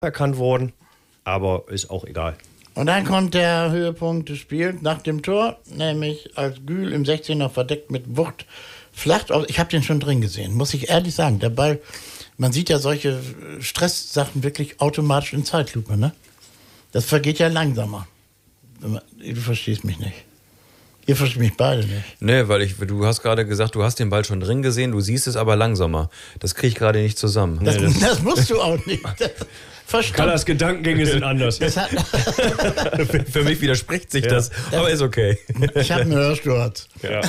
erkannt worden, aber ist auch egal. Und dann kommt der Höhepunkt des Spiels nach dem Tor, nämlich als Gül im 16er verdeckt mit Wucht flacht aus. Ich habe den schon drin gesehen, muss ich ehrlich sagen. Der Ball, man sieht ja solche Stresssachen wirklich automatisch in Zeitlupe, ne? Das vergeht ja langsamer. Du verstehst mich nicht. Ihr versteht mich beide nicht. Nee, weil du hast gerade gesagt, du hast den Ball schon drin gesehen, du siehst es aber langsamer. Das kriege ich gerade nicht zusammen. Das musst du auch nicht. Kallas Gedankengänge sind anders. Für mich widerspricht sich das, aber ist okay. Ich habe einen Hörsturz. Ja.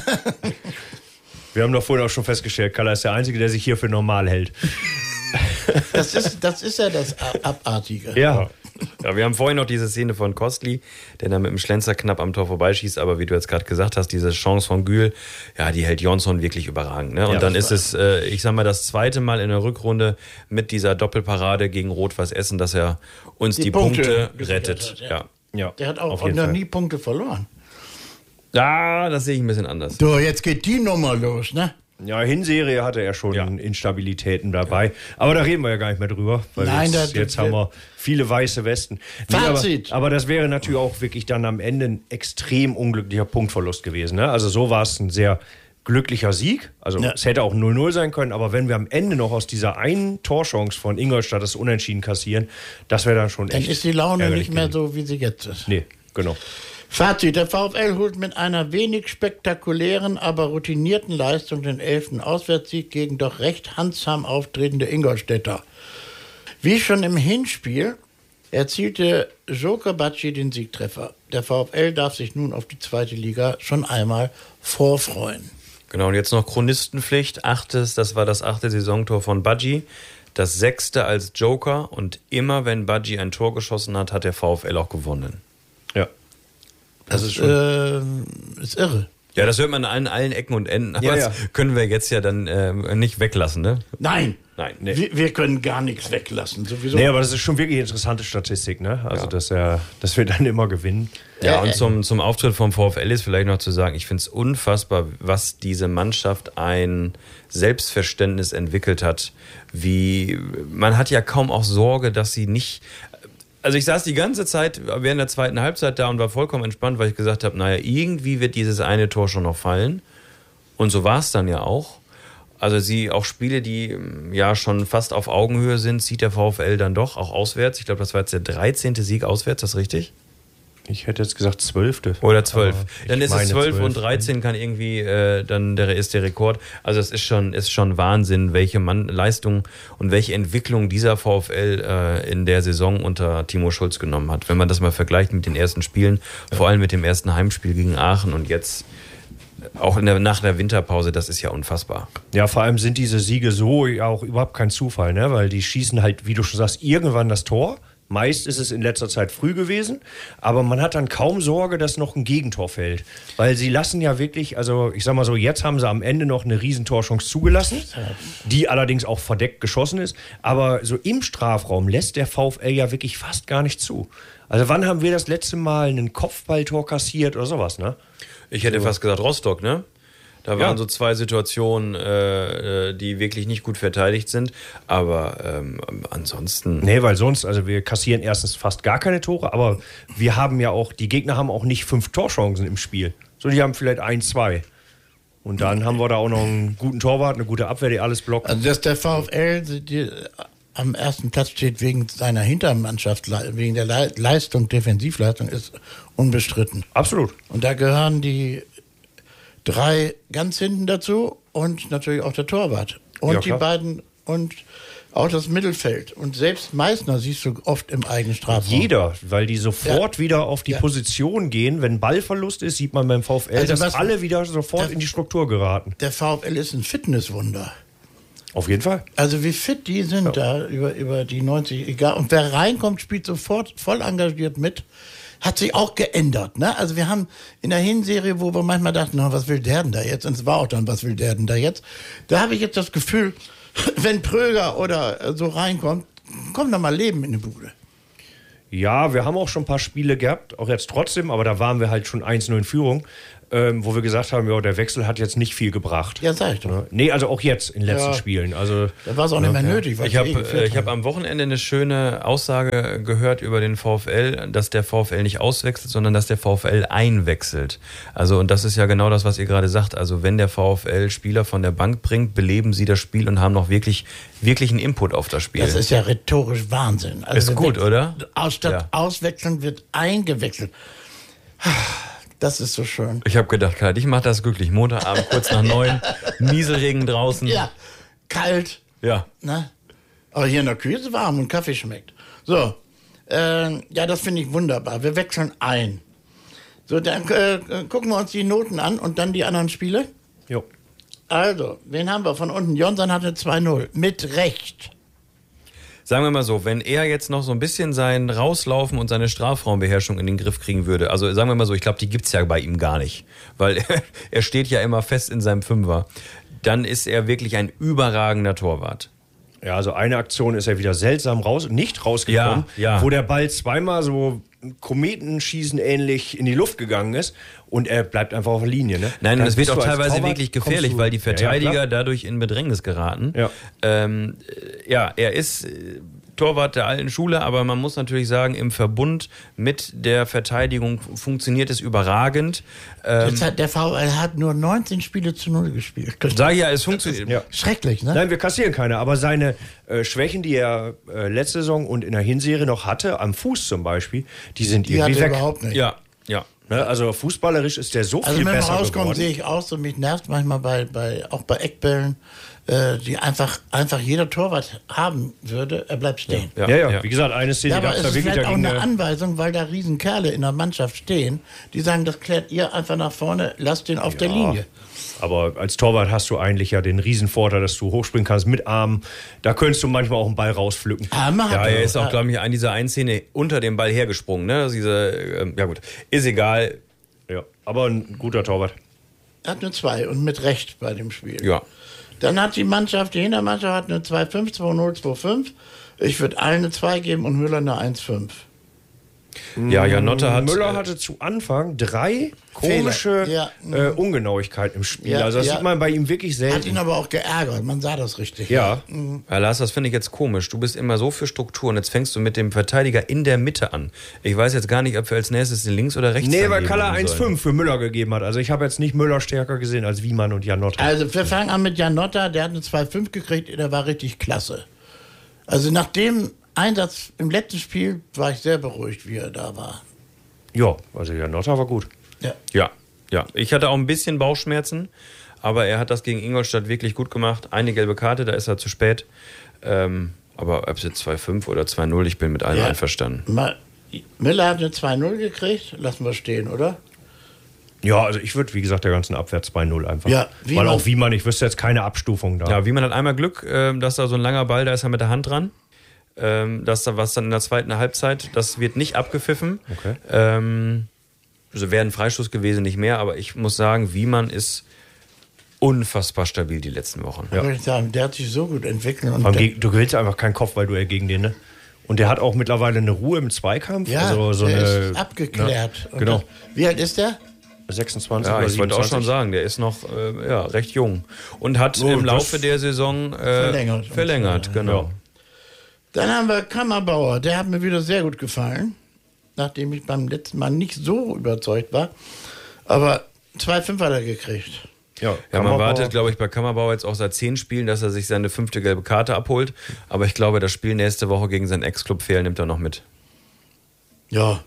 Wir haben doch vorhin auch schon festgestellt, Kalla ist der Einzige, der sich hier für normal hält. Das ist ja das Abartige. Ja. Ja, wir haben vorhin noch diese Szene von Kostli, der da mit dem Schlenzer knapp am Tor vorbeischießt, aber wie du jetzt gerade gesagt hast, diese Chance von Gül, ja, die hält Jonsson wirklich überragend. Ne? Und dann ist es, ich sag mal, das zweite Mal in der Rückrunde mit dieser Doppelparade gegen Rot-Weiß Essen, dass er uns die Punkte rettet. Ja. Der hat auch noch nie Punkte verloren. Ja, das sehe ich ein bisschen anders. So, jetzt geht die Nummer los, ne? Ja, Hinserie hatte er schon Instabilitäten dabei. Aber da reden wir ja gar nicht mehr drüber. Weil jetzt haben wir viele weiße Westen. Fazit. Aber das wäre natürlich auch wirklich dann am Ende ein extrem unglücklicher Punktverlust gewesen. Ne? Also so war es ein sehr glücklicher Sieg. Also es hätte auch 0-0 sein können. Aber wenn wir am Ende noch aus dieser einen Torchance von Ingolstadt das Unentschieden kassieren, das wäre dann schon echt. Dann ist die Laune nicht mehr so, wie sie jetzt ist. Nee, genau. Fazit, der VfL holt mit einer wenig spektakulären, aber routinierten Leistung den 11. Auswärtssieg gegen doch recht handsam auftretende Ingolstädter. Wie schon im Hinspiel erzielte Joker Bacci den Siegtreffer. Der VfL darf sich nun auf die zweite Liga schon einmal vorfreuen. Genau, und jetzt noch Chronistenpflicht. Das war das 8. Saisontor von Bacci. Das 6. als Joker. Und immer wenn Bacci ein Tor geschossen hat, hat der VfL auch gewonnen. Ja. Das ist irre. Ja, das hört man an allen Ecken und Enden, aber das können wir jetzt ja dann nicht weglassen, ne? Nein. Nee. Wir können gar nichts weglassen, sowieso. Nee, aber das ist schon wirklich eine interessante Statistik, ne? Also, dass wir dann immer gewinnen. Ja, und zum Auftritt vom VfL ist vielleicht noch zu sagen, ich finde es unfassbar, was diese Mannschaft ein Selbstverständnis entwickelt hat. Man hat ja kaum auch Sorge, dass sie nicht... Also ich saß die ganze Zeit während der zweiten Halbzeit da und war vollkommen entspannt, weil ich gesagt habe, naja, irgendwie wird dieses eine Tor schon noch fallen. Und so war es dann ja auch. Also auch Spiele, die ja schon fast auf Augenhöhe sind, sieht der VfL dann doch, auch auswärts. Ich glaube, das war jetzt der 13. Sieg auswärts, ist das richtig? Ich hätte jetzt gesagt 12. Oder 12. Dann ist es 12 und 13 kann irgendwie, ist der Rekord. Also es ist schon Wahnsinn, welche Leistung und welche Entwicklung dieser VfL in der Saison unter Timo Schulz genommen hat. Wenn man das mal vergleicht mit den ersten Spielen, vor allem mit dem ersten Heimspiel gegen Aachen und jetzt auch nach der Winterpause, das ist ja unfassbar. Ja, vor allem sind diese Siege so ja auch überhaupt kein Zufall, ne? Weil die schießen halt, wie du schon sagst, irgendwann das Tor. Meist ist es in letzter Zeit früh gewesen, aber man hat dann kaum Sorge, dass noch ein Gegentor fällt. Weil sie lassen ja wirklich, also ich sag mal so, jetzt haben sie am Ende noch eine Riesentorchance zugelassen, die allerdings auch verdeckt geschossen ist. Aber so im Strafraum lässt der VfL ja wirklich fast gar nicht zu. Also wann haben wir das letzte Mal einen Kopfballtor kassiert oder sowas, ne? Ich hätte fast gesagt Rostock, ne? Da waren so zwei Situationen, die wirklich nicht gut verteidigt sind. Aber ansonsten... Nee, weil sonst, also wir kassieren erstens fast gar keine Tore, aber wir haben ja auch, die Gegner haben auch nicht 5 Torchancen im Spiel. So, die haben vielleicht 1, 2. Und dann haben wir da auch noch einen guten Torwart, eine gute Abwehr, die alles blockt. Also dass der VfL am ersten Platz steht wegen seiner Hintermannschaft, wegen der Leistung, Defensivleistung, ist unbestritten. Absolut. Und da gehören die 3 ganz hinten dazu und natürlich auch der Torwart. Und die beiden und auch das Mittelfeld. Und selbst Meißner siehst du oft im eigenen Strafraum. Jeder, weil die sofort wieder auf die Position gehen. Wenn Ballverlust ist, sieht man beim VfL, dass alle wieder sofort in die Struktur geraten. Der VfL ist ein Fitnesswunder. Auf jeden Fall. Also wie fit die sind da über die 90, egal. Und wer reinkommt, spielt sofort voll engagiert mit. Hat sich auch geändert, ne? Also wir haben in der Hinserie, wo wir manchmal dachten, was will der denn da jetzt? Und es war auch dann, was will der denn da jetzt? Da habe ich jetzt das Gefühl, wenn Pröger oder so reinkommt, kommt da mal Leben in die Bude. Ja, wir haben auch schon ein paar Spiele gehabt, auch jetzt trotzdem, aber da waren wir halt schon 1-0 in Führung. wo wir gesagt haben, ja, der Wechsel hat jetzt nicht viel gebracht. Ja, sag ich doch. Nee, also auch jetzt in den letzten Spielen. Also, da war es auch nicht mehr nötig. Ich habe am Wochenende eine schöne Aussage gehört über den VfL, dass der VfL nicht auswechselt, sondern dass der VfL einwechselt. Also, und das ist ja genau das, was ihr gerade sagt. Also, wenn der VfL Spieler von der Bank bringt, beleben sie das Spiel und haben noch wirklich einen Input auf das Spiel. Das ist ja rhetorisch Wahnsinn. Also ist gut, oder? Statt auswechseln wird eingewechselt. Das ist so schön. Ich habe gedacht, Kai, ich mache das glücklich. Montagabend kurz nach 9, Nieselregen draußen. Ja, kalt. Ja. Ne? Aber hier in der Küche ist es warm und Kaffee schmeckt. So, ja, das finde ich wunderbar. Wir wechseln ein. So, dann gucken wir uns die Noten an und dann die anderen Spiele. Jo. Also, wen haben wir von unten? Jonsson hatte 2-0. Mit Recht. Sagen wir mal so, wenn er jetzt noch so ein bisschen sein Rauslaufen und seine Strafraumbeherrschung in den Griff kriegen würde, also sagen wir mal so, ich glaube, die gibt's ja bei ihm gar nicht, weil er steht ja immer fest in seinem Fünfer, dann ist er wirklich ein überragender Torwart. Ja, also eine Aktion ist er wieder seltsam nicht rausgekommen, wo der Ball zweimal so Kometenschießen ähnlich in die Luft gegangen ist und er bleibt einfach auf der Linie. Ne? Nein, und es wird auch als teilweise Torwart, wirklich gefährlich, weil die Verteidiger dadurch in Bedrängnis geraten. Ja. Er ist Torwart der alten Schule, aber man muss natürlich sagen, im Verbund mit der Verteidigung funktioniert es überragend. Der VfL hat nur 19 Spiele zu 0 gespielt. Sag ja, es funktioniert. Ja. Schrecklich, ne? Nein, wir kassieren keine, aber seine Schwächen, die er letzte Saison und in der Hinserie noch hatte, am Fuß zum Beispiel, die sind irgendwie weg. Überhaupt nicht. Ja. Ne? Also fußballerisch ist der so viel besser geworden. Also wenn man rauskommt, sehe ich aus und mich nervt manchmal auch bei Eckbällen, die einfach jeder Torwart haben würde, er bleibt stehen. Ja. Wie gesagt, eine Szene aber gab es da ist wirklich vielleicht auch dagegen. eine Anweisung, weil da Riesenkerle in der Mannschaft stehen, die sagen, das klärt ihr einfach nach vorne, lasst den auf der Linie. Aber als Torwart hast du eigentlich ja den Riesenvorteil, dass du hochspringen kannst mit Armen. Da könntest du manchmal auch einen Ball rauspflücken. Er ist auch, glaube ich, an dieser einen Szene unter dem Ball hergesprungen. Ne? Also ja gut, ist egal. Ja, aber ein guter Torwart. Er hat eine 2 und mit Recht bei dem Spiel. Ja. Dann hat die Hintermannschaft hat eine 2-5, 2-0, 2-5. Ich würde allen eine 2 geben und Müller eine 1-5. Ja, Janotta hat... Müller hatte zu Anfang 3 komische Ungenauigkeiten im Spiel. Also das sieht man bei ihm wirklich selten. Hat ihn aber auch geärgert, man sah das richtig. Ja. Lars, das finde ich jetzt komisch. Du bist immer so für Strukturen. Jetzt fängst du mit dem Verteidiger in der Mitte an. Ich weiß jetzt gar nicht, ob wir als nächstes den links oder rechts... Nee, weil Kaller 1,5 für Müller gegeben hat. Also ich habe jetzt nicht Müller stärker gesehen als Wiemann und Janotta. Also wir fangen an mit Janotta, der hat eine 2,5 gekriegt, der war richtig klasse. Also nach dem Einsatz im letzten Spiel war ich sehr beruhigt, wie er da war. Ja, also Janotta war gut. Ja. Ich hatte auch ein bisschen Bauchschmerzen, aber er hat das gegen Ingolstadt wirklich gut gemacht. Eine gelbe Karte, da ist er zu spät. Aber ob es jetzt 2-5 oder 2-0, ich bin mit allem einverstanden. Müller hat eine 2-0 gekriegt, lassen wir stehen, oder? Ja, also ich würde, wie gesagt, der ganzen Abwehr 2-0 einfach. Ja, weil auch Wiemann, ich wüsste jetzt keine Abstufung da. Ja, Wiemann hat einmal Glück, dass da so ein langer Ball, da ist er mit der Hand dran. Das was dann in der zweiten Halbzeit, das wird nicht abgepfiffen. Okay. Also wäre ein Freistoß gewesen, nicht mehr, aber ich muss sagen, Wiemann ist unfassbar stabil die letzten Wochen. Ja. Ich sagen, der hat sich so gut entwickelt. Und du willst einfach keinen Kopf, weil du ja gegen den, ne? Und der hat auch mittlerweile eine Ruhe im Zweikampf. Ja, also so der eine, ist abgeklärt. Ne? Genau. Wie alt ist der? 26 ja, oder ich 27. wollte auch schon sagen, der ist noch recht jung. Und hat im Laufe der Saison verlängert, genau. Dann haben wir Kammerbauer, der hat mir wieder sehr gut gefallen, nachdem ich beim letzten Mal nicht so überzeugt war. Aber 2,5 hat er gekriegt. Ja, man wartet, glaube ich, bei Kammerbauer jetzt auch seit 10 Spielen, dass er sich seine 5. gelbe Karte abholt. Aber ich glaube, das Spiel nächste Woche gegen seinen Ex-Club Fehl nimmt er noch mit. Ja.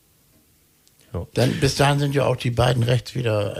Dann, bis dahin sind ja auch die beiden rechts wieder.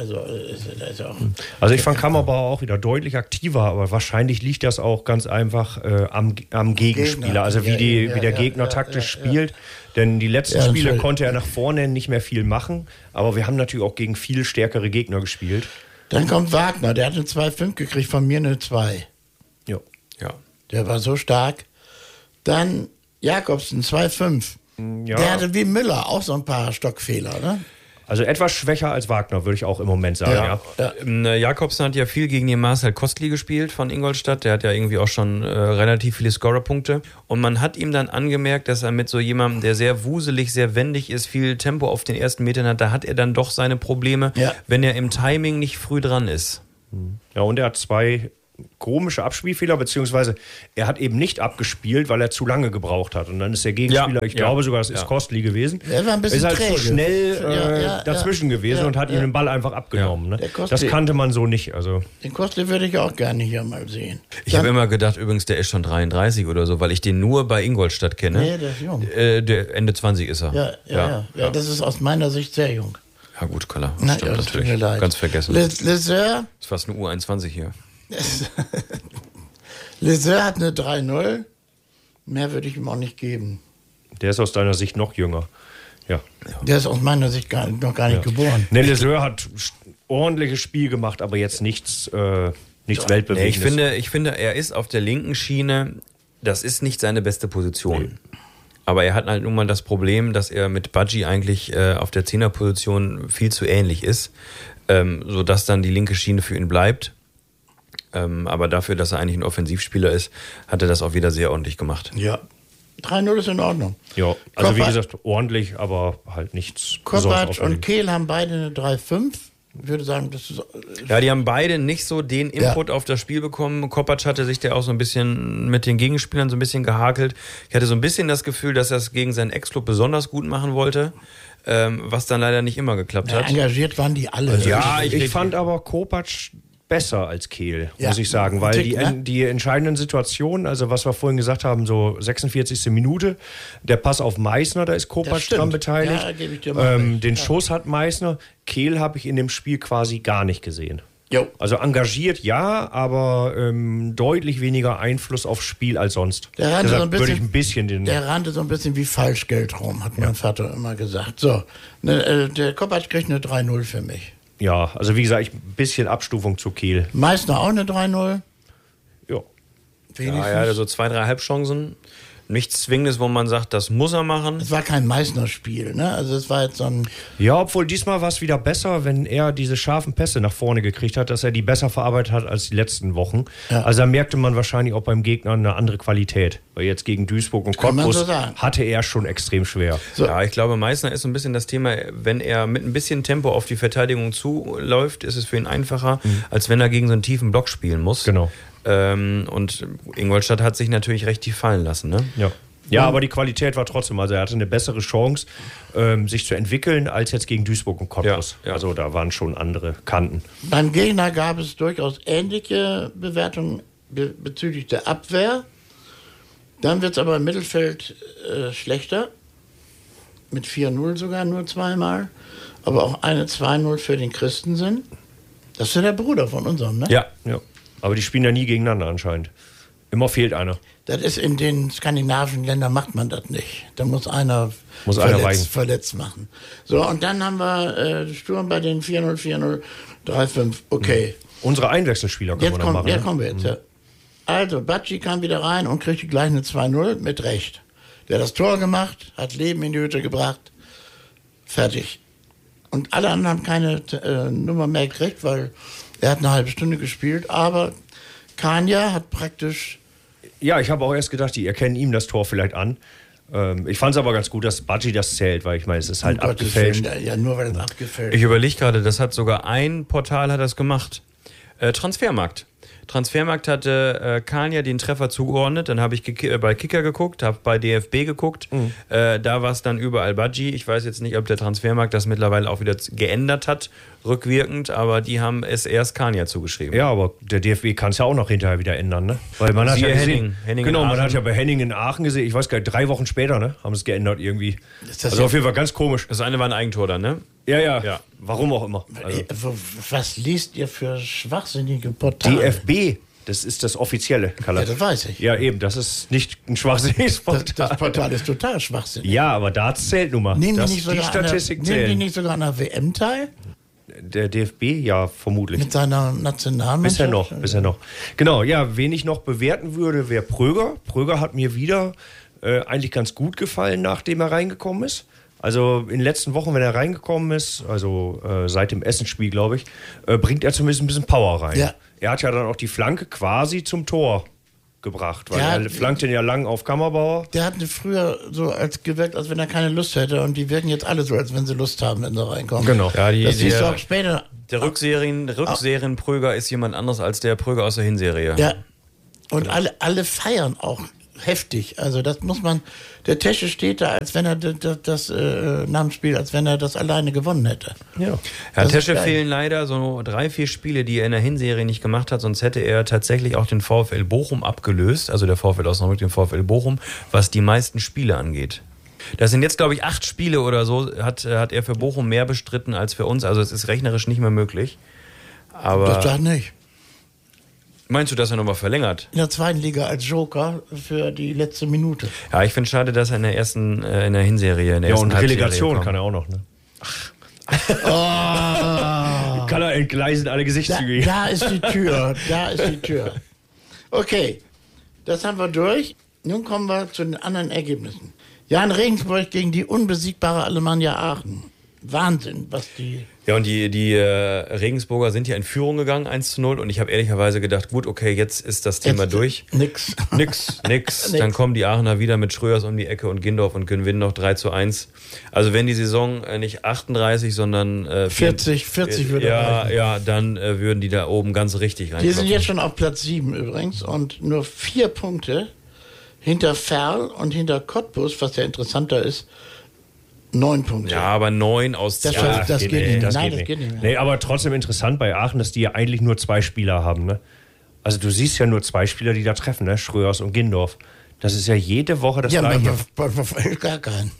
Also ich fand Kammerbauer auch wieder deutlich aktiver, aber wahrscheinlich liegt das auch ganz einfach am Gegenspieler. Also wie der Gegner taktisch spielt. Denn die letzten Spiele konnte er nach vorne nicht mehr viel machen. Aber wir haben natürlich auch gegen viel stärkere Gegner gespielt. Dann kommt Wagner, der hat eine 2,5 gekriegt, von mir eine 2. Ja. Der war so stark. Dann Jakobsen, 2,5. Ja. Der hatte wie Müller auch so ein paar Stockfehler, ne? Also etwas schwächer als Wagner, würde ich auch im Moment sagen. Ja. Jakobsen hat ja viel gegen den Marcel Kostli gespielt von Ingolstadt. Der hat ja irgendwie auch schon relativ viele Scorerpunkte. Und man hat ihm dann angemerkt, dass er mit so jemandem, der sehr wuselig, sehr wendig ist, viel Tempo auf den ersten Metern hat, da hat er dann doch seine Probleme, wenn er im Timing nicht früh dran ist. Ja, und er hat 2 komische Abspielfehler, beziehungsweise er hat eben nicht abgespielt, weil er zu lange gebraucht hat. Und dann ist der Gegenspieler, ich glaube sogar, das ist Kostli gewesen, er war ein bisschen ist halt träge. zu schnell dazwischen gewesen und hat ihm den Ball einfach abgenommen. Ne? Das kannte man so nicht. Also. Den Kostli würde ich auch gerne hier mal sehen. Ich habe immer gedacht, übrigens, der ist schon 33 oder so, weil ich den nur bei Ingolstadt kenne. Nee, der ist jung. Der Ende 20 ist er. Ja, das ist aus meiner Sicht sehr jung. Ja gut, Kala. Stimmt natürlich. Tut mir leid. Ganz vergessen. Leseur. Das ist fast eine U21 hier. Leseur hat eine 3-0. Mehr würde ich ihm auch nicht geben. Der ist aus deiner Sicht noch jünger. Ja. Der ist aus meiner Sicht noch gar nicht geboren. Ne, Leseur hat ordentliches Spiel gemacht, aber jetzt nichts Weltbewegendes. Nee, ich finde, er ist auf der linken Schiene, das ist nicht seine beste Position. Nee. Aber er hat halt nun mal das Problem, dass er mit Badji eigentlich auf der 10er-Position viel zu ähnlich ist, sodass dann die linke Schiene für ihn bleibt. Aber dafür, dass er eigentlich ein Offensivspieler ist, hat er das auch wieder sehr ordentlich gemacht. Ja, 3-0 ist in Ordnung. Ja, also wie gesagt, ordentlich, aber halt nichts Kopac und Kehl haben beide eine 3-5. Ich würde sagen, das ist... Ja, die haben beide nicht so den Input auf das Spiel bekommen. Kopac hatte sich der auch so ein bisschen mit den Gegenspielern so ein bisschen gehakelt. Ich hatte so ein bisschen das Gefühl, dass er es gegen seinen Ex-Club besonders gut machen wollte, was dann leider nicht immer geklappt hat. Engagiert waren die alle. Also ich fand aber Kopac besser als Kehl, muss ich sagen, weil die entscheidenden Situationen, also was wir vorhin gesagt haben, so 46. Minute, der Pass auf Meißner, da ist Kopac dran beteiligt. Ja, gebe ich dir mal recht. Den Schuss hat Meißner. Kehl habe ich in dem Spiel quasi gar nicht gesehen. Jo. Also engagiert ja, aber deutlich weniger Einfluss aufs Spiel als sonst. Der rannte so ein bisschen wie Falschgeld rum, hat mein Vater immer gesagt. So, der Kopac kriegt eine 3-0 für mich. Ja, also wie gesagt, ein bisschen Abstufung zu Kehl. Meißner auch eine 3-0. Ja. Ja, so 2, 3 Halbchancen. Nichts Zwingendes, wo man sagt, das muss er machen. Es war kein Meißner-Spiel, ne? Also es war jetzt so ein... Ja, obwohl diesmal war es wieder besser, wenn er diese scharfen Pässe nach vorne gekriegt hat, dass er die besser verarbeitet hat als die letzten Wochen. Ja. Also da merkte man wahrscheinlich auch beim Gegner eine andere Qualität. Weil jetzt gegen Duisburg und Cottbus hatte er schon extrem schwer. So. Ja, ich glaube, Meißner ist so ein bisschen das Thema, wenn er mit ein bisschen Tempo auf die Verteidigung zuläuft, ist es für ihn einfacher, als wenn er gegen so einen tiefen Block spielen muss. Genau. Und Ingolstadt hat sich natürlich recht tief fallen lassen, ne? Ja, aber die Qualität war trotzdem, also er hatte eine bessere Chance, sich zu entwickeln, als jetzt gegen Duisburg und Cottbus. Ja. Also da waren schon andere Kanten. Beim Gegner gab es durchaus ähnliche Bewertungen bezüglich der Abwehr. Dann wird es aber im Mittelfeld schlechter. Mit 4-0 sogar nur zweimal. Aber auch eine 2-0 für den Christensen. Das ist ja der Bruder von unserem, ne? Ja. Aber die spielen ja nie gegeneinander anscheinend. Immer fehlt einer. Das ist in den skandinavischen Ländern macht man das nicht. Da muss einer verletzt machen. So, und dann haben wir Sturm bei den 4-0, 4-0, 3-5. Okay. Unsere Einwechselspieler können wir noch machen. Ja, kommen wir jetzt, ja. Also, Badji kam wieder rein und kriegte gleich eine 2-0 mit Recht. Der hat das Tor gemacht, hat Leben in die Hütte gebracht. Fertig. Und alle anderen haben keine Nummer mehr gekriegt, weil er hat eine halbe Stunde gespielt. Aber Kania hat praktisch... Ja, ich habe auch erst gedacht, die erkennen ihm das Tor vielleicht an. Ich fand es aber ganz gut, dass Badji das zählt, weil ich meine, es ist halt abgefälscht. Ja, nur weil es abgefälscht. Ich überlege gerade, das hat sogar ein Portal hat das gemacht. Transfermarkt. Transfermarkt hatte Kania den Treffer zugeordnet, dann habe ich bei Kicker geguckt, habe bei DFB geguckt, da war es dann überall Badji. Ich weiß jetzt nicht, ob der Transfermarkt das mittlerweile auch wieder geändert hat, rückwirkend, aber die haben es erst Kania zugeschrieben. Ja, aber der DFB kann es ja auch noch hinterher wieder ändern, ne? Weil man hat ja gesehen, man hat ja bei Henning in Aachen gesehen, ich weiß gar nicht, 3 Wochen später, ne? Haben es geändert irgendwie. Also auf jeden Fall ganz komisch. Das eine war ein Eigentor dann, ne? Ja. Warum auch immer. Also. Was liest ihr für schwachsinnige Portale? DFB, das ist das Offizielle, Kalle. Ja, das weiß ich. Ja, eben, das ist nicht ein schwachsinniges Portal. Das Portal ist total schwachsinnig. Ja, aber da zählt nun mal. Nehmen die nicht sogar an der WM teil? Der DFB, ja, vermutlich. Mit seiner Nationalmannschaft? Bisher noch. Genau, ja, wen ich noch bewerten würde, wäre Pröger. Pröger hat mir wieder eigentlich ganz gut gefallen, nachdem er reingekommen ist. Also in den letzten Wochen, wenn er reingekommen ist, also seit dem Essensspiel, glaube ich, bringt er zumindest ein bisschen Power rein. Ja. Er hat ja dann auch die Flanke quasi zum Tor gebracht, weil Ja, er flankt den ja lang auf Kammerbauer. Der hat früher so gewirkt, als wenn er keine Lust hätte. Und die wirken jetzt alle so, als wenn sie Lust haben, wenn sie reinkommen. Genau. Ja, Das siehst du auch später. Der Rückserienpröger ist jemand anderes als der Pröger aus der Hinserie. Ja. Und alle feiern auch heftig. Also das muss man, der Tesche steht da, als wenn er das Namensspiel, als wenn er das alleine gewonnen hätte. Ja. Herr Das ist Tesche geil. fehlen leider so 3-4 Spiele, die er in der Hinserie nicht gemacht hat, sonst hätte er tatsächlich auch den VfL Bochum abgelöst, also der VfL Osnabrück, den VfL Bochum, was die meisten Spiele angeht. Das sind jetzt, glaube ich, 8 Spiele oder so, hat er für Bochum mehr bestritten als für uns, also es ist rechnerisch nicht mehr möglich. Aber Das sagt nicht. meinst du, dass er nochmal verlängert? In der zweiten Liga als Joker für die letzte Minute. Ja, ich finde es schade, dass er in der ersten, in der Hinserie, in der Ja, ersten und Halbserie Relegation kommt. kann er auch noch, ne? Kann er entgleisen, alle Gesichtszüge. Da ist die Tür, da ist die Tür. Okay, das haben wir durch. Nun kommen wir zu den anderen Ergebnissen. Jan Regensburg gegen die unbesiegbare Alemannia Aachen. Wahnsinn, was die... Ja, und die Regensburger sind ja in Führung gegangen, 1:0. Und ich habe ehrlicherweise gedacht, gut, okay, jetzt ist das Thema Jetzt durch. Nix. Nix. Dann kommen die Aachener wieder mit Schröers um die Ecke und Gindorf und gewinnen noch 3:1. Also wenn die Saison nicht 38, sondern 40 würde reichen. Ja, dann würden die da oben ganz richtig rein. Die sind jetzt schon auf Platz 7 übrigens und nur 4 Punkte hinter Ferl und hinter Cottbus, was ja interessanter ist, 9 Punkte. Ja, aber 9 aus Das 12. das geht nicht mehr. Nein, geht das geht nicht mehr. Nee, aber trotzdem interessant bei Aachen, dass die ja eigentlich nur 2 Spieler haben, ne? Also du siehst ja nur 2 Spieler, die da treffen, ne? Schröers und Gindorf. Das ist ja jede Woche das Ja, Gleiche. bei gar keinen.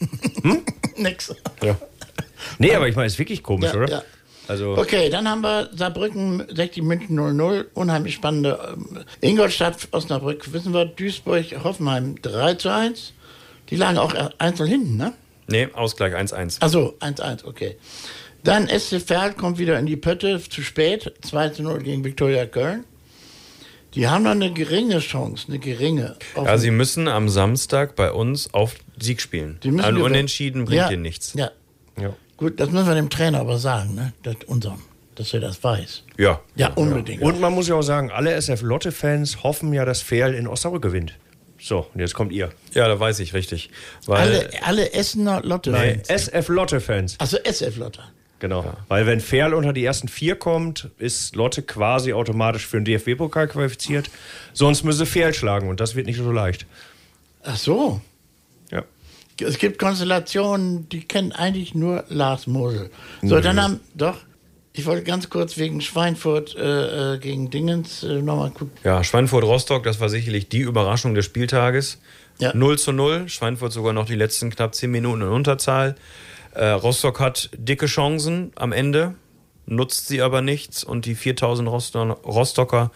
Nix. Ja. Nee, aber ich meine, ist wirklich komisch, Ja, oder? ja. Also, Okay, dann haben wir Saarbrücken, 60 München 0-0. Unheimlich spannende Ingolstadt, Osnabrück, wissen wir, Duisburg, Hoffenheim 3:1. Die lagen auch einzeln hinten, ne? Nee, Ausgleich 1:1. Achso, 1:1, okay. Dann SC Verl kommt wieder in die Pötte, zu spät, 2:0 gegen Viktoria Köln. Die haben noch eine geringe Chance, eine geringe. Ja, sie müssen am Samstag bei uns auf Sieg spielen. Die müssen Ein gewinnen. Unentschieden bringt Ja, ihnen nichts. Ja, ja. gut, das müssen wir dem Trainer aber sagen, ne? Dass er das weiß. Ja. Ja, unbedingt. Und man muss ja auch sagen, alle SF Lotte-Fans hoffen ja, dass Ferl in Osnabrück gewinnt. So, und jetzt kommt ihr. Ja, da weiß ich richtig. Weil Alle Essener Lotte. Nein, SF Lotte-Fans. Also SF Lotte. Genau. Weil wenn Ferl unter die ersten 4 kommt, ist Lotte quasi automatisch für den DFB-Pokal qualifiziert. Sonst müsse Ferl schlagen und das wird nicht so leicht. Ach so. Ja. Es gibt Konstellationen, die kennen eigentlich nur Lars Mosel. So, dann haben, doch, ich wollte ganz kurz wegen Schweinfurt gegen Dingens nochmal gucken. ja, Schweinfurt-Rostock, das war sicherlich die Überraschung des Spieltages. Ja. 0:0. Schweinfurt sogar noch die letzten knapp 10 Minuten in Unterzahl. Rostock hat dicke Chancen am Ende, nutzt sie aber nichts. Und die 4000 Rostocker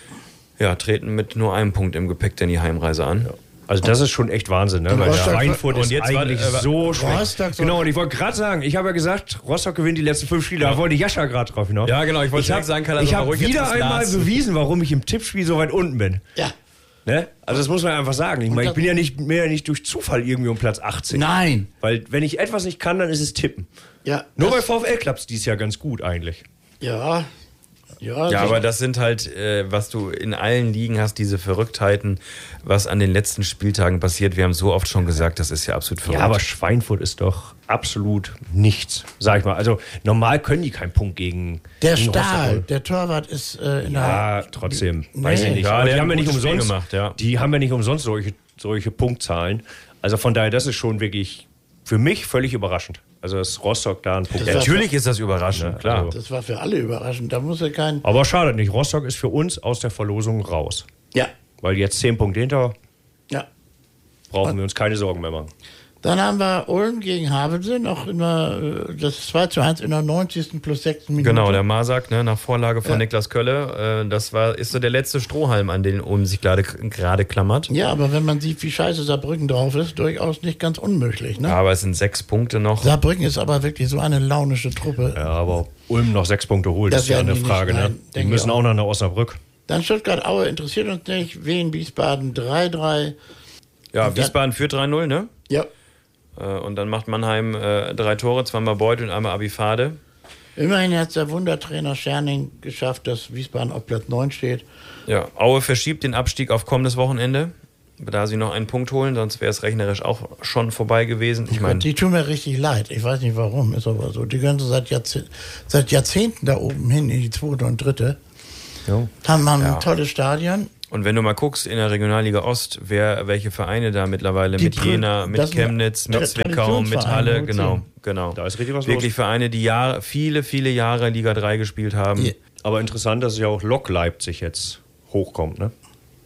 treten mit nur einem Punkt im Gepäck denn die Heimreise an. Also das ist schon echt Wahnsinn, ne? Weil Rostock- Schweinfurt und ist jetzt war- eigentlich so schlecht. Rostock so- Genau, und ich wollte gerade sagen, ich habe ja gesagt, Rostock gewinnt die letzten 5 Spiele. Da wollte Jascha gerade drauf hinaus. Ja, genau, ich wollte hab- gerade sagen, kann er ich so mal habe ruhig jetzt wieder das einmal Lars- bewiesen, warum ich im Tippspiel so weit unten bin. Ja. Ne? Also das muss man einfach sagen. Ich meine, ich bin ja nicht mehr nicht durch Zufall irgendwie um Platz 18. Nein. Weil wenn ich etwas nicht kann, dann ist es tippen. Ja. Nur bei das- VfL klappt es dieses Jahr ganz gut eigentlich. Ja. Ja, Ja, aber das sind halt, was du in allen Ligen hast, diese Verrücktheiten, was an den letzten Spieltagen passiert. Wir haben so oft schon gesagt, das ist ja absolut verrückt. Ja, aber Schweinfurt ist doch absolut nichts, sag ich mal. Also normal können die keinen Punkt gegen der gegen Stahl, Rostock holen. der Torwart ist in Ja, trotzdem. Weiß ich Nee. nicht. Ja, Aber der die hat haben ja ein nicht gutes Spiel umsonst gemacht, ja. Die haben ja nicht umsonst solche Punktzahlen. Also von daher, das ist schon wirklich für mich völlig überraschend. Also dass Rostock da einen Punkt Das hat. Natürlich ist das überraschend, klar. also- Das war für alle überraschend. Da muss er kein. Aber schade nicht. Rostock ist für uns aus der Verlosung raus. Ja. Weil jetzt 10 Punkte hinter, Ja. brauchen wir uns keine Sorgen mehr machen. Dann haben wir Ulm gegen Havelse, noch immer das 2:1 in der 90. plus 6. Minute. Genau, der Masak, ne, nach Vorlage von Niklas Kölle. Das ist so der letzte Strohhalm, an den Ulm sich gerade klammert. Ja, aber wenn man sieht, wie scheiße Saarbrücken drauf ist, durchaus nicht ganz unmöglich. Ne? Ja, aber es sind 6 Punkte noch. Saarbrücken ist aber wirklich so eine launische Truppe. Ja, aber ob Ulm noch 6 Punkte holt, Das ist ja werden eine die Frage. nicht, Ne? nein, Die denke müssen ich auch noch nach Osnabrück. Dann Stuttgart-Aue interessiert uns nicht. Wien-Wiesbaden 3:3. Ja, Wiesbaden führt 3:0, ne? Ja. Und dann macht Mannheim 3 Tore, zweimal Beuth und einmal Abifade. Immerhin hat der Wundertrainer Scherning geschafft, dass Wiesbaden auf Platz 9 steht. Ja, Aue verschiebt den Abstieg auf kommendes Wochenende, da sie noch einen Punkt holen, sonst wäre es rechnerisch auch schon vorbei gewesen. Ich meine, die tun mir richtig leid. Ich weiß nicht warum, ist aber so. Die gehören so seit Jahrzehnten da oben hin in die 2. und 3. Ja. Haben ein tolles Stadion. Und wenn du mal guckst in der Regionalliga Ost, welche Vereine da mittlerweile mit Jena, mit Chemnitz, mit Zwickau, mit Halle, genau. Da ist richtig was wirklich los. Vereine, die viele Jahre Liga 3 gespielt haben. Ja. Aber interessant, dass ja auch Lok Leipzig jetzt hochkommt, ne?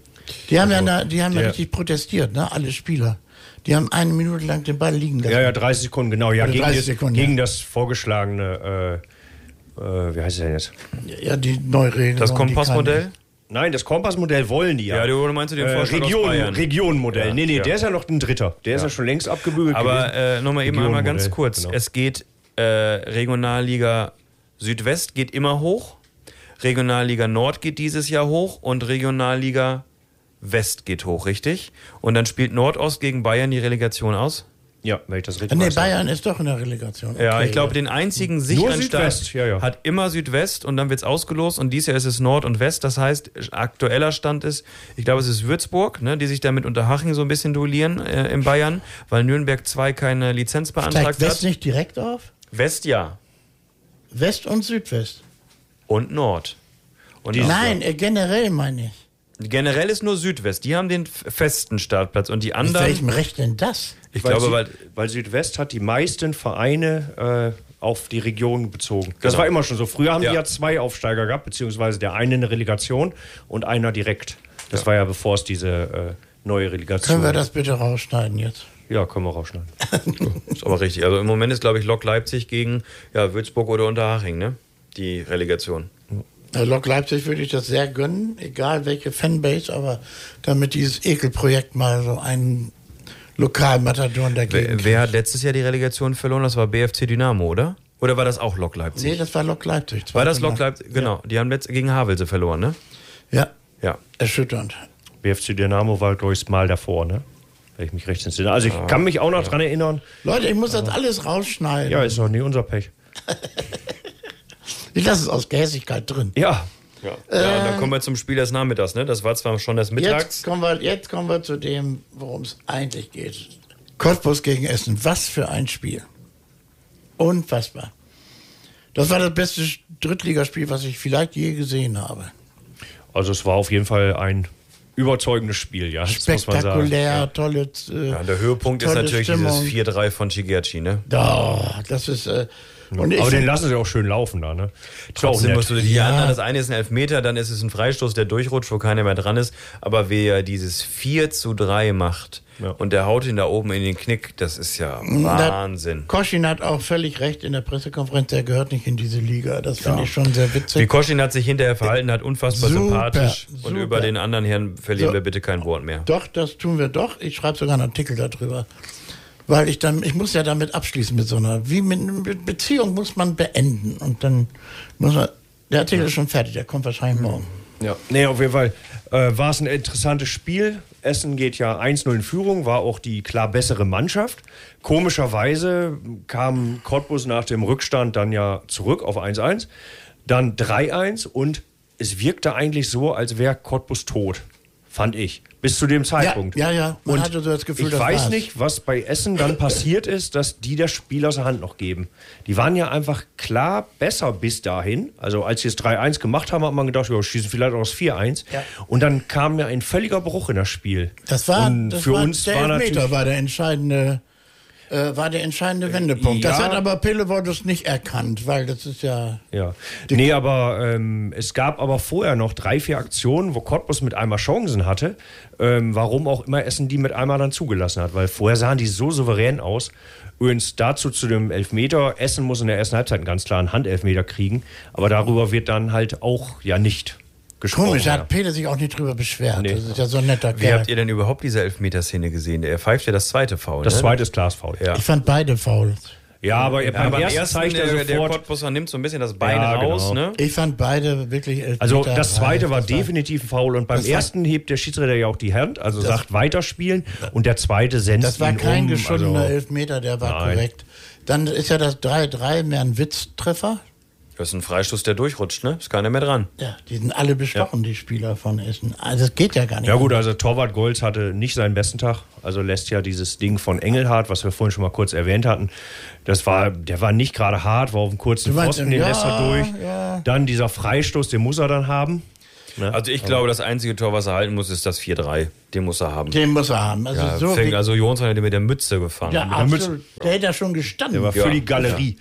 Die haben ja richtig protestiert, ne? Alle Spieler. Die haben 1 Minute lang den Ball liegen lassen. Ja, 30 Sekunden, genau. Ja, Oder 30 Sekunden, gegen das vorgeschlagene, wie heißt es denn jetzt? Ja, die Neuregelung. Das Kompassmodell? Nein, das Kompassmodell wollen die ja. Ja, du meinst den Vorschlag aus Bayern. Regionenmodell. Ja, nee, ja. der ist ja noch ein Dritter. Der ist ja schon längst abgebügelt Aber nochmal eben einmal ganz Regionenmodell, kurz. genau. Es geht Regionalliga Südwest geht immer hoch, Regionalliga Nord geht dieses Jahr hoch und Regionalliga West geht hoch, richtig? Und dann spielt Nordost gegen Bayern die Relegation aus? Ja, wenn ich das richtig Nee, weiß. Bayern ist doch in der Relegation. Ja, Okay, ich glaube, den einzigen sicheren Südwest, Start ja. hat immer Südwest und dann wird es ausgelost und dieses Jahr ist es Nord und West. Das heißt, aktueller Stand ist, ich glaube, es ist Würzburg, ne, die sich da mit Unterhaching so ein bisschen duellieren in Bayern, weil Nürnberg 2 keine Lizenz beantragt Steigt West hat. nicht direkt auf? West ja West und Südwest? und Nord. Und Nein, generell meine ich. generell ist nur Südwest. Die haben den festen Startplatz und die Mit anderen, welchem Recht denn das? ich glaube, weil Südwest hat die meisten Vereine auf die Region bezogen. Das Genau. war immer schon so. Früher haben Ja. die ja 2 Aufsteiger gehabt, beziehungsweise der eine in der Relegation und einer direkt. Das war ja bevor es diese neue Relegation. Können wir das bitte rausschneiden jetzt? Ja, können wir rausschneiden. ist aber richtig. Also im Moment ist, glaube ich, Lok Leipzig gegen Würzburg oder Unterhaching, ne? Die Relegation. Lok Leipzig würde ich das sehr gönnen, egal welche Fanbase, aber damit dieses Ekelprojekt mal so einen Lokalmatador dagegen. Wer hat letztes Jahr die Relegation verloren? Das war BFC Dynamo, oder? Oder war das auch Lok Leipzig? Nee, das war Lok Leipzig. War das Lok Leipzig? Leipzig? Genau. Die haben gegen Havelse verloren, ne? Ja, Ja. erschütternd. BFC Dynamo war durchs Mal davor, ne? Wenn ich mich recht entsinne. Also ich kann mich auch noch dran erinnern. Leute, ich muss das alles rausschneiden. Ja, ist doch nie unser Pech. Ich lasse es aus Gehässigkeit drin. Ja. Ja, und dann kommen wir zum Spiel des Nachmittags, ne? Das war zwar schon das Mittags. Jetzt kommen wir zu dem, worum es eigentlich geht. Cottbus gegen Essen. Was für ein Spiel. Unfassbar. Das war das beste Drittligaspiel, was ich vielleicht je gesehen habe. Also es war auf jeden Fall ein überzeugendes Spiel, ja. Das muss man sagen. Spektakulär, tolle. Ja, der Höhepunkt ist tolle natürlich Stimmung. dieses 4-3 von Cigerci, ne? Das ist. Und Aber den lassen sie auch schön laufen da, ne? Trotzdem musst du die Ja. anderen, das eine ist ein Elfmeter, dann ist es ein Freistoß, der durchrutscht, wo keiner mehr dran ist. Aber wer dieses 4-3 macht und der haut ihn da oben in den Knick, das ist ja Wahnsinn. Koschin hat auch völlig recht in der Pressekonferenz, der gehört nicht in diese Liga. Das finde ich schon sehr Wie witzig. Koschin hat sich hinterher verhalten, hat unfassbar Super, sympathisch. Und super. über den anderen Herrn verlieren So. wir bitte kein Wort mehr. Doch, das tun wir doch. Ich schreibe sogar einen Artikel darüber. Weil ich muss ja damit abschließen mit so einer, mit Beziehung muss man beenden. Und dann muss man, der Artikel ist schon fertig, der kommt wahrscheinlich morgen. Ja, nee, auf jeden Fall war es ein interessantes Spiel. Essen geht ja 1-0 in Führung, war auch die klar bessere Mannschaft. Komischerweise kam Cottbus nach dem Rückstand dann ja zurück auf 1-1, dann 3-1 und es wirkte eigentlich so, als wäre Cottbus tot, fand ich, bis zu dem Zeitpunkt. Ja. Man Und hatte so das Gefühl, ich das weiß war's. nicht, was bei Essen dann passiert ist, dass die das Spiel aus der Hand noch geben. Die waren ja einfach klar besser bis dahin. Also als sie es 3-1 gemacht haben, hat man gedacht, ja, schießen vielleicht aus 4-1. Ja. Und dann kam ja ein völliger Bruch in das Spiel. Und für uns der war Elfmeter natürlich... war der entscheidende Wendepunkt. Das ja. hat aber Pillewortus nicht erkannt, weil das ist ja... Ja. Nee, aber es gab aber vorher noch 3-4 Aktionen, wo Cottbus mit einmal Chancen hatte. Warum auch immer Essen die mit einmal dann zugelassen hat. Weil vorher sahen die so souverän aus. Übrigens dazu zu dem Elfmeter. Essen muss in der ersten Halbzeit einen ganz klaren Handelfmeter kriegen. Aber darüber wird dann halt auch ja nicht gesprochen. Komisch, da ja. hat Peter sich auch nicht drüber beschwert. Nee. Das ist ja so ein netter Wie Kerl. habt ihr denn überhaupt diese Elfmeterszene gesehen? Er pfeift ja das zweite Foul, Das ne? zweite ist Glasfoul. Ja. Ich fand beide faul. Ja, aber beim ersten zeigt er der sofort. Cottbusser nimmt so ein bisschen das Bein Ja, raus, genau. ne? Ich fand beide wirklich Elfmeter. Also das zweite war das definitiv ein Foul und beim ersten hebt der Schiedsrichter ja auch die Hand, also sagt weiterspielen und der zweite senzt Das war ihn kein um. geschundener Also, Elfmeter, der war Nein. korrekt. Dann ist ja das 3-3 mehr ein Witztreffer. Das ist ein Freistoß, der durchrutscht, ne? Ist keiner mehr dran. Ja, die sind alle bestochen, die Spieler von Essen. Also das geht ja gar nicht. ja gut, also Torwart Golz hatte nicht seinen besten Tag, also lässt ja dieses Ding von Engelhardt, was wir vorhin schon mal kurz erwähnt hatten, der war nicht gerade hart, war auf dem kurzen Du meinst, Pfosten, den ja, lässt er durch. ja. Dann dieser Freistoß, den muss er dann haben. Ne? Also ich glaube, das einzige Tor, was er halten muss, ist das 4-3. Den muss er haben. Den muss er haben. Also Ja, so wie, also Jonsson hat mit der Mütze gefangen. ja, Mit der Mütze. absolut. Der hätte ja schon gestanden. Der war für die Galerie.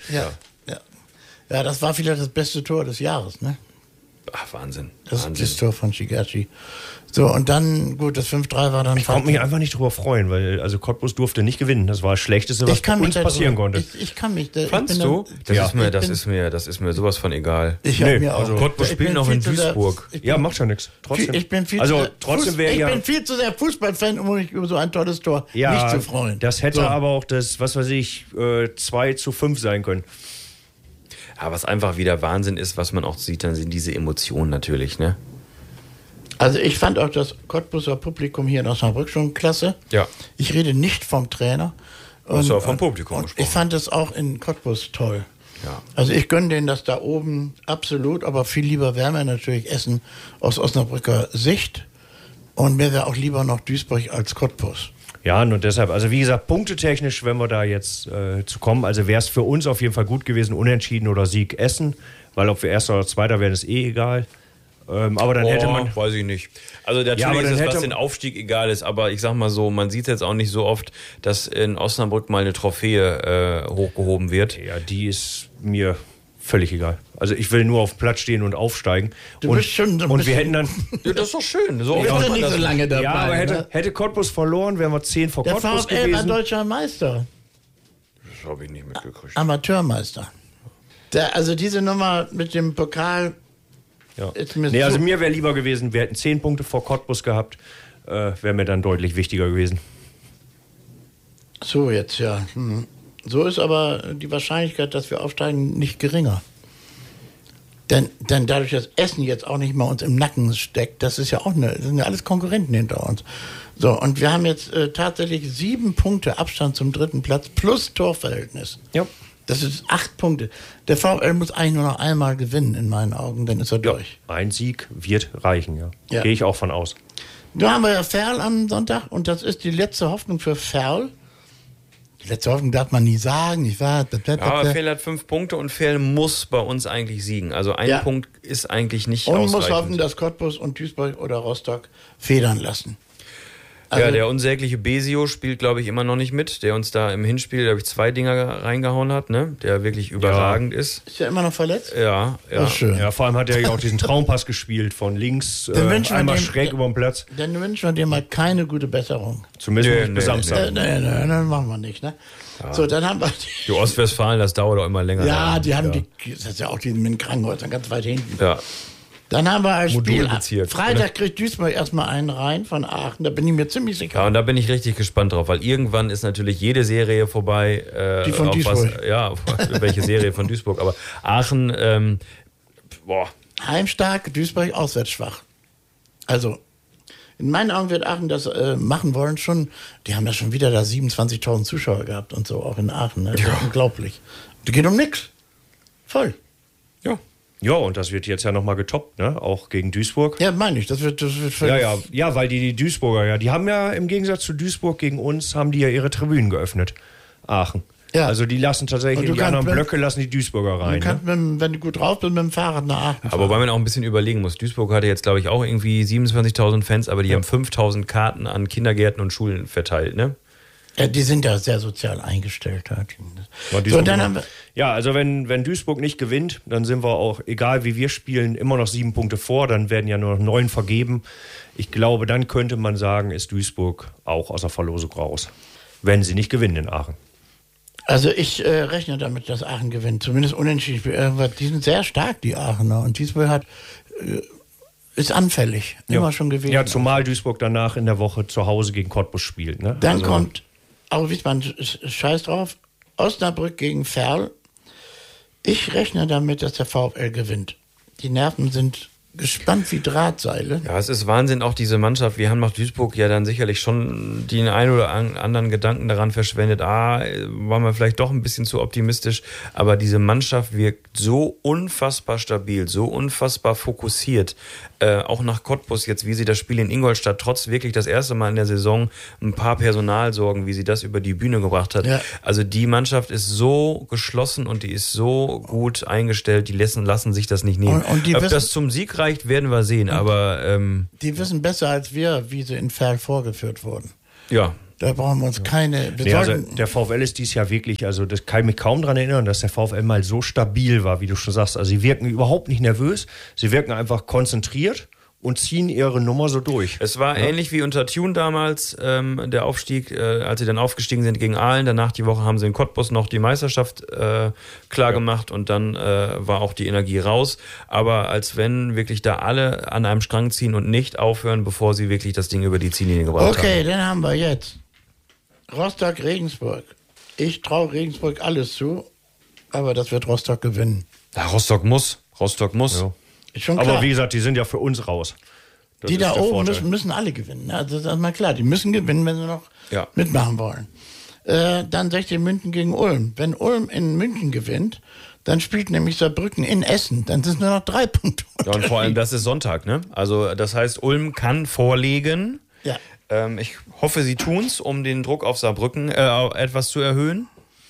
Ja, das war vielleicht das beste Tor des Jahres, ne? Ach, Wahnsinn. Das Wahnsinn. Tor von Shigashi. So, und dann, gut, das 5-3 war dann... Ich konnte mich einfach nicht drüber freuen, weil also Cottbus durfte nicht gewinnen. Das war das Schlechteste, was uns passieren konnte. Ich kann mich... Fandst du? Das ist mir sowas von egal. Ich hab Nee, mir auch... also Cottbus ich spielt bin noch viel in zu sehr- Duisburg. ich bin- Ja, macht ja nichts. Trotzdem. Ich bin viel also zu, trotzdem wäre ich ja. bin viel zu sehr Fußballfan, um mich über so ein tolles Tor Ja, nicht zu freuen. das hätte So. aber auch das, was weiß ich, 2-5 sein können. Ja, was einfach wieder Wahnsinn ist, was man auch sieht, dann sind diese Emotionen natürlich, ne? Also ich fand auch das Cottbuser Publikum hier in Osnabrück schon klasse. Ja. Ich rede nicht vom Trainer. hast ja vom Publikum und gesprochen. ich fand es auch in Cottbus toll. Ja. Also ich gönne denen das da oben absolut, aber viel lieber wäre mir natürlich Essen aus Osnabrücker Sicht. Und mir wäre auch lieber noch Duisburg als Cottbus. Ja, und deshalb, also wie gesagt, punktetechnisch, wenn wir da jetzt zu kommen, also wäre es für uns auf jeden Fall gut gewesen, Unentschieden oder Sieg Essen, weil ob wir Erster oder Zweiter wären, ist egal. Aber dann hätte man... Weiß ich nicht. Also natürlich Ja, aber ist dann es, was hätte- den Aufstieg egal ist, aber ich sag mal so, man sieht jetzt auch nicht so oft, dass in Osnabrück mal eine Trophäe hochgehoben wird. Ja, die ist mir völlig egal. Also ich will nur auf dem Platz stehen und aufsteigen. Du bist schon so ein und wir bisschen- hätten dann... Ja, das ist doch schön. So Ich macht bin man nicht das. so lange dabei. Ja, aber ne? hätte Cottbus verloren, wären wir 10 vor Der Cottbus VfL war gewesen. deutscher Meister, Das habe ich nicht mitgekriegt. Amateurmeister. Also diese Nummer mit dem Pokal Ja. ist mir Nee, so- also mir wäre lieber gewesen, wir hätten 10 Punkte vor Cottbus gehabt, wäre mir dann deutlich wichtiger gewesen. So jetzt, ja. So ist aber die Wahrscheinlichkeit, dass wir aufsteigen, nicht geringer. Denn dadurch, dass Essen jetzt auch nicht mal uns im Nacken steckt, das ist ja auch das sind ja alles Konkurrenten hinter uns. So, und wir haben jetzt tatsächlich 7 Punkte Abstand zum 3. Platz plus Torverhältnis. Ja. Das ist 8 Punkte. Der VfL muss eigentlich nur noch einmal gewinnen, in meinen Augen, dann ist er durch. Ein Sieg wird reichen, ja. Ja. Gehe ich auch von aus. Da haben wir ja Ferl am Sonntag und das ist die letzte Hoffnung für Ferl. Die letzte Hoffnung darf man nie sagen, nicht wahr? Ja, aber Fehl hat 5 Punkte und Fehl muss bei uns eigentlich siegen. Also ein Ja. Punkt ist eigentlich nicht Und ausreichend. muss hoffen, dass Cottbus und Duisburg oder Rostock federn lassen. Also, Ja, der unsägliche Besio spielt, glaube ich, immer noch nicht mit, der uns da im Hinspiel, glaube ich, 2 Dinger reingehauen hat, ne? Der wirklich überragend ist. ist ja immer noch verletzt? Ja, ja. Das ist schön. Ja, vor allem hat er ja auch diesen Traumpass gespielt von links, Dann wünschen wir einmal dem- schräg über den Platz. Dann wünschen wir dir mal keine gute Besserung. Zumindest Nee, nicht bis nee, Samstag. Nee, dann machen wir nicht, ne? So, dann haben wir Die Ostwestfalen, das dauert auch immer länger. ja, die haben das ist ja auch die mit den Krankenhäusern ganz weit hinten. Ja. Dann haben wir als Spiel. Modulbezirk, Freitag kriegt Duisburg erstmal einen rein von Aachen, da bin ich mir ziemlich sicher. Ja, und da bin ich richtig gespannt drauf, weil irgendwann ist natürlich jede Serie vorbei. Die von auf Duisburg. welche Serie von Duisburg. Aber Aachen, Heimstark, Duisburg auswärts schwach. Also, in meinen Augen wird Aachen das machen wollen schon. Die haben ja schon wieder da 27.000 Zuschauer gehabt und so, auch in Aachen. Ne? Das ist unglaublich. Die geht um nichts. Voll. ja. Ja, und das wird jetzt ja nochmal getoppt, ne? Auch gegen Duisburg. Ja, meine ich. Das wird völlig. Ja, weil die Duisburger, ja, die haben ja im Gegensatz zu Duisburg gegen uns, haben die ja ihre Tribünen geöffnet. Aachen. Ja. Also die lassen Und tatsächlich du in die kannst anderen mit- Blöcke lassen die Duisburger Du rein. Ne? kannst, wenn du gut drauf bist, mit dem Fahrrad nach Aachen Aber fahren. wobei man auch ein bisschen überlegen muss. Duisburg hatte jetzt, glaube ich, auch irgendwie 27.000 Fans, aber die haben 5.000 Karten an Kindergärten und Schulen verteilt, ne? Ja, die sind ja sehr sozial eingestellt. Halt. War So, Duisburg dann immer- haben wir, Ja, also wenn Duisburg nicht gewinnt, dann sind wir auch, egal wie wir spielen, immer noch 7 Punkte vor. Dann werden ja nur noch 9 vergeben. Ich glaube, dann könnte man sagen, ist Duisburg auch aus der Verlosung raus. Wenn sie nicht gewinnen in Aachen. also ich rechne damit, dass Aachen gewinnt. Zumindest unentschieden. Die sind sehr stark, die Aachener. Und Duisburg ist anfällig. Immer schon gewesen. Ja, zumal Duisburg danach in der Woche zu Hause gegen Cottbus spielt. Ne? Dann Also- kommt, auch Wiesbaden, scheiß drauf, Osnabrück gegen Verl. Ich rechne damit, dass der VfL gewinnt. Die Nerven sind gespannt wie Drahtseile. Ja, es ist Wahnsinn, auch diese Mannschaft. Wir haben nach Duisburg ja dann sicherlich schon den einen oder anderen Gedanken daran verschwendet. Waren wir vielleicht doch ein bisschen zu optimistisch. Aber diese Mannschaft wirkt so unfassbar stabil, so unfassbar fokussiert. Auch nach Cottbus jetzt, wie sie das Spiel in Ingolstadt trotz wirklich das erste Mal in der Saison ein paar Personalsorgen, wie sie das über die Bühne gebracht hat. Ja. Also die Mannschaft ist so geschlossen und die ist so gut eingestellt, die lassen sich das nicht nehmen. Und ob das zum Sieg reicht, werden wir sehen, aber... die wissen besser als wir, wie sie in Verl vorgeführt wurden. Ja. Da brauchen wir uns keine... Also der VfL ist dies Jahr wirklich, also das kann ich mich kaum daran erinnern, dass der VfL mal so stabil war, wie du schon sagst. Also sie wirken überhaupt nicht nervös, sie wirken einfach konzentriert und ziehen ihre Nummer so durch. Es war ähnlich wie unter Thun damals, der Aufstieg, als sie dann aufgestiegen sind gegen Aalen. Danach die Woche haben sie in Cottbus noch die Meisterschaft klar gemacht und dann war auch die Energie raus. Aber als wenn wirklich da alle an einem Strang ziehen und nicht aufhören, bevor sie wirklich das Ding über die Ziellinie gebracht haben. Okay, dann haben wir jetzt Rostock-Regensburg. Ich traue Regensburg alles zu, aber das wird Rostock gewinnen. Ja, Rostock muss. Ja. Ist schon klar. Aber wie gesagt, die sind ja für uns raus. Das die da oben müssen alle gewinnen. Also das ist mal klar, die müssen gewinnen, wenn sie noch mitmachen wollen. Dann 16 München gegen Ulm. Wenn Ulm in München gewinnt, dann spielt nämlich Saarbrücken in Essen. Dann sind es nur noch 3 Punkte. Ja, und vor allem, das ist Sonntag, ne? Also das heißt, Ulm kann vorlegen. Ja. Ich hoffe, sie tun's, um den Druck auf Saarbrücken etwas zu erhöhen.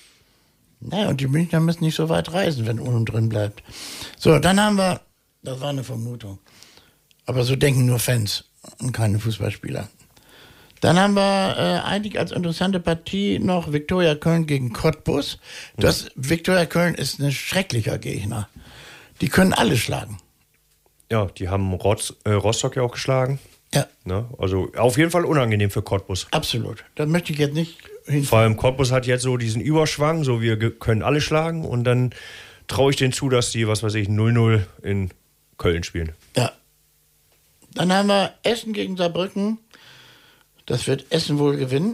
Naja, und die Münchner müssen nicht so weit reisen, wenn Ulm drin bleibt. So, dann haben wir, das war eine Vermutung, aber so denken nur Fans und keine Fußballspieler. Dann haben wir eigentlich als interessante Partie noch Viktoria Köln gegen Cottbus. Viktoria Köln ist ein schrecklicher Gegner. Die können alle schlagen. Ja, die haben Rostock ja auch geschlagen. Ja. Ne? Also auf jeden Fall unangenehm für Cottbus. Absolut. Da möchte ich jetzt nicht hin. Vor allem Cottbus hat jetzt so diesen Überschwang, so wir können alle schlagen und dann traue ich denen zu, dass die, 0-0 in Köln spielen. Ja. Dann haben wir Essen gegen Saarbrücken. Das wird Essen wohl gewinnen.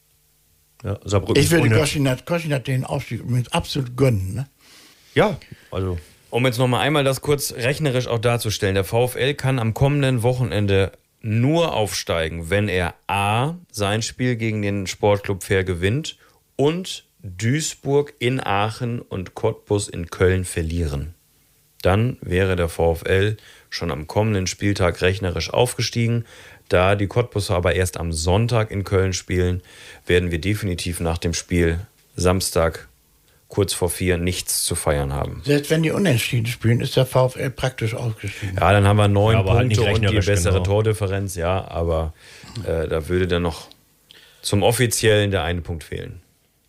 Ja, Saarbrücken. Ich würde Koschinat den Aufstieg mit absolut gönnen. Ne? Ja, also... Um jetzt nochmal einmal das kurz rechnerisch auch darzustellen. Der VfL kann am kommenden Wochenende nur aufsteigen, wenn er A, sein Spiel gegen den Sportclub Fair gewinnt und Duisburg in Aachen und Cottbus in Köln verlieren. Dann wäre der VfL schon am kommenden Spieltag rechnerisch aufgestiegen. Da die Cottbuser aber erst am Sonntag in Köln spielen, werden wir definitiv nach dem Spiel Samstag kurz vor 4 nichts zu feiern haben. Selbst wenn die unentschieden spielen, ist der VfL praktisch aufgestiegen. Ja, dann haben wir 9 Punkte halt und die bessere Tordifferenz, ja, aber da würde dann noch zum Offiziellen der eine Punkt fehlen.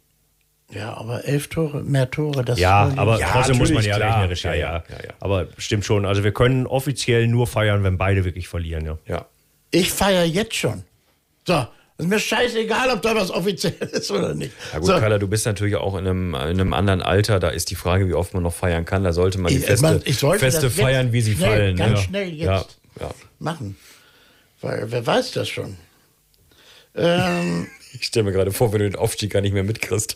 Ja, aber 11 Tore, mehr Tore, das ja, aber trotzdem muss man ja klar. rechnerisch, ja. Aber stimmt schon, also wir können offiziell nur feiern, wenn beide wirklich verlieren, ja. Ich feiere jetzt schon. So. Ist mir scheißegal, ob da was offiziell ist oder nicht. Ja gut, so. Carla, du bist natürlich auch in einem anderen Alter. Da ist die Frage, wie oft man noch feiern kann. Da sollte man die Feste feiern, wie sie fallen. Ganz schnell jetzt machen. Weil wer weiß das schon. Ich stelle mir gerade vor, wenn du den Aufstieg gar nicht mehr mitkriegst.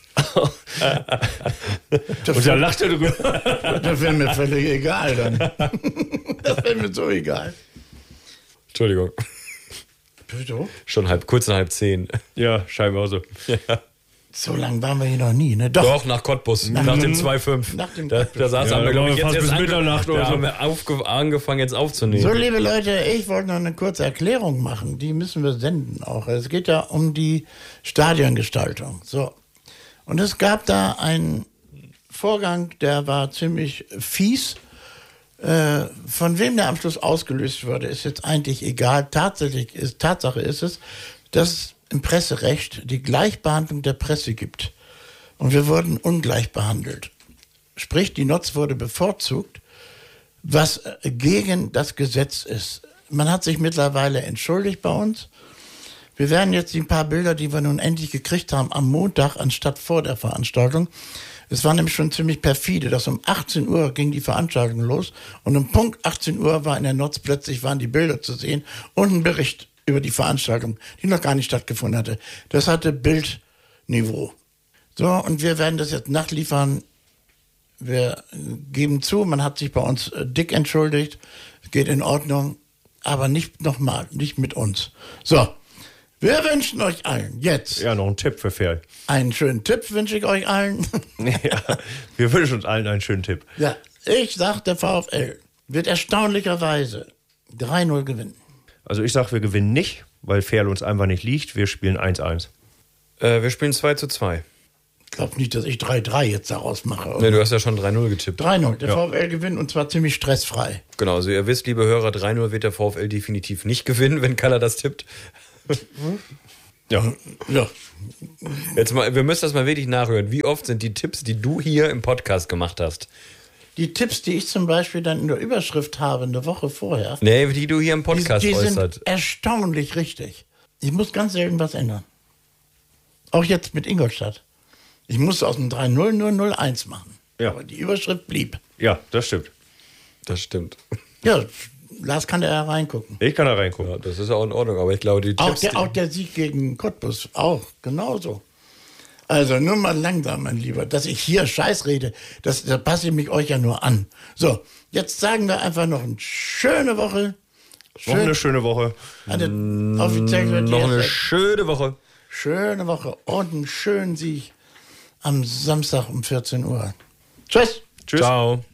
Und dann lacht er drüber. Das wäre mir völlig egal dann. Das wäre mir so egal. Entschuldigung. Wieso? Schon kurz nach 9:30. Ja, scheinbar so. Ja. So lange waren wir hier noch nie, ne? Doch, nach Cottbus. Nach dem 2:5. Da saß wir, glaube ich, jetzt bis Mitternacht oder so. Haben wir angefangen, jetzt aufzunehmen. So, liebe Leute, ich wollte noch eine kurze Erklärung machen. Die müssen wir senden auch. Es geht ja um die Stadiongestaltung. So. Und es gab da einen Vorgang, der war ziemlich fies. Von wem der am Schluss ausgelöst wurde, ist jetzt eigentlich egal. Tatsache ist es, dass es im Presserecht die Gleichbehandlung der Presse gibt. Und wir wurden ungleich behandelt. Sprich, die Notz wurde bevorzugt, was gegen das Gesetz ist. Man hat sich mittlerweile entschuldigt bei uns. Wir werden jetzt die paar Bilder, die wir nun endlich gekriegt haben, am Montag anstatt vor der Veranstaltung. Es war nämlich schon ziemlich perfide, dass um 18 Uhr ging die Veranstaltung los und um Punkt 18 Uhr war in der Notz plötzlich waren die Bilder zu sehen und ein Bericht über die Veranstaltung, die noch gar nicht stattgefunden hatte. Das hatte Bildniveau. So, und wir werden das jetzt nachliefern. Wir geben zu, man hat sich bei uns dick entschuldigt. Geht in Ordnung, aber nicht nochmal, nicht mit uns. So, wir wünschen euch allen jetzt. Ja, noch ein Tipp für Ferl. Einen schönen Tipp wünsche ich euch allen. Ja, wir wünschen uns allen einen schönen Tipp. Ja, ich sag, der VfL wird erstaunlicherweise 3-0 gewinnen. Also ich sag, wir gewinnen nicht, weil Ferl uns einfach nicht liegt. Wir spielen 1-1. Wir spielen 2:2. Ich glaube nicht, dass ich 3-3 jetzt daraus mache. Ne, du hast ja schon 3-0 getippt. 3-0, der VfL gewinnt und zwar ziemlich stressfrei. Genau, also ihr wisst, liebe Hörer, 3-0 wird der VfL definitiv nicht gewinnen, wenn Kaller das tippt. Ja. Ja, Jetzt mal, wir müssen das mal wirklich nachhören. Wie oft sind die Tipps, die du hier im Podcast gemacht hast? die Tipps, die ich zum Beispiel dann in der Überschrift habe, eine Woche vorher, Nee, die du hier im Podcast die äußert. sind erstaunlich richtig. Ich muss ganz selten was ändern. Auch jetzt mit Ingolstadt. Ich musste aus dem 3-0 nur 0-1 machen. Ja. Aber die Überschrift blieb. Ja, das stimmt. Das stimmt. Ja, Lars kann da ja reingucken. Ich kann da reingucken. Ja, das ist auch in Ordnung, aber ich glaube, die Tipps... Auch der Sieg gegen Cottbus, auch genauso. Also nur mal langsam, mein Lieber, dass ich hier Scheiß rede, das passe ich mich euch ja nur an. So, jetzt sagen wir einfach noch eine schöne Woche. Noch eine schöne Woche. Offiziell wird noch eine jetzt schöne Woche. schöne Woche und einen schönen Sieg am Samstag um 14 Uhr. Tschüss. Tschüss. Ciao.